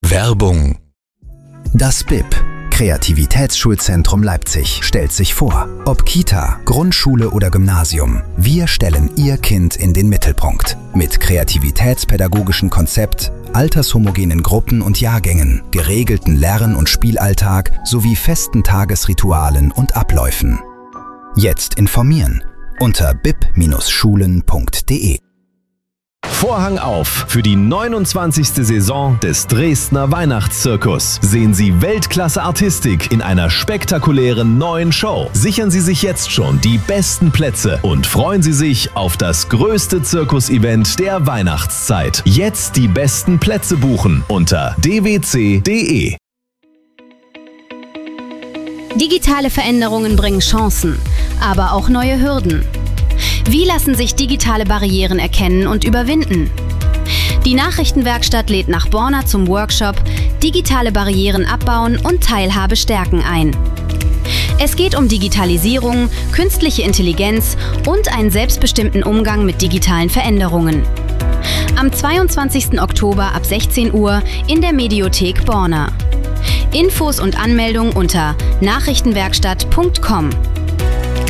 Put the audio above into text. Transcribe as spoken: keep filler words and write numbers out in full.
Werbung. Das B I P, Kreativitätsschulzentrum Leipzig, stellt sich vor. Ob Kita, Grundschule oder Gymnasium, wir stellen Ihr Kind in den Mittelpunkt. Mit kreativitätspädagogischem Konzept, altershomogenen Gruppen und Jahrgängen, geregelten Lern- und Spielalltag sowie festen Tagesritualen und Abläufen. Jetzt informieren unter bip Bindestrich schulen punkt de. Vorhang auf für die neunundzwanzigste Saison des Dresdner Weihnachtszirkus. Sehen Sie Weltklasse-Artistik in einer spektakulären neuen Show. Sichern Sie sich jetzt schon die besten Plätze und freuen Sie sich auf das größte Zirkus-Event der Weihnachtszeit. Jetzt die besten Plätze buchen unter d w c punkt de. Digitale Veränderungen bringen Chancen, aber auch neue Hürden. Wie lassen sich digitale Barrieren erkennen und überwinden? Die Nachrichtenwerkstatt lädt nach Borna zum Workshop Digitale Barrieren abbauen und Teilhabe stärken ein. Es geht um Digitalisierung, künstliche Intelligenz und einen selbstbestimmten Umgang mit digitalen Veränderungen. Am zweiundzwanzigsten Oktober ab sechzehn Uhr in der Mediothek Borna. Infos und Anmeldung unter nachrichtenwerkstatt punkt com.